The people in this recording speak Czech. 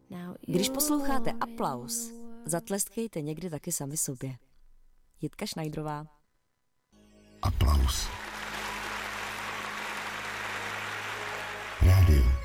Když posloucháte Aplaus, zatleskejte někdy taky sami sobě. Jitka Šnajdrová. Aplaus. Rádio.